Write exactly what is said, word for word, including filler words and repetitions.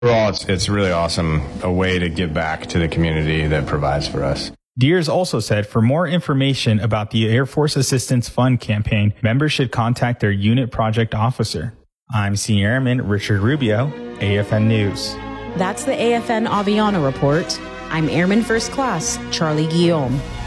Overall, it's, it's really awesome, a way to give back to the community that provides for us. Deers also said for more information about the Air Force Assistance Fund campaign, members should contact their unit project officer. I'm Senior Airman Richard Rubio, A F N News. That's the A F N Aviano Report. I'm Airman First Class Charlie Guillaume.